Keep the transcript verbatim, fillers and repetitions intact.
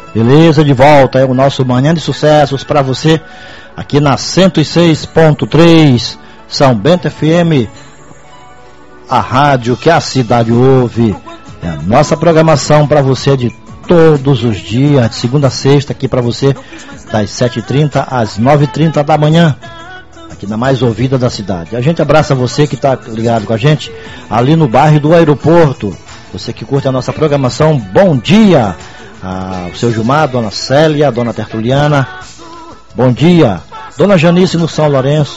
Beleza, de volta é o nosso Manhã de Sucessos para você aqui na cento e seis ponto três São Bento F M, a rádio que a cidade ouve. É a nossa programação para você de todos os dias, de segunda a sexta, aqui para você das sete e trinta às nove e trinta da manhã, aqui na mais ouvida da cidade. A gente abraça você que está ligado com a gente ali no bairro do Aeroporto, você que curte a nossa programação. Bom dia ao seu Gilmar, dona Célia, dona Tertuliana, bom dia, dona Janice no São Lourenço,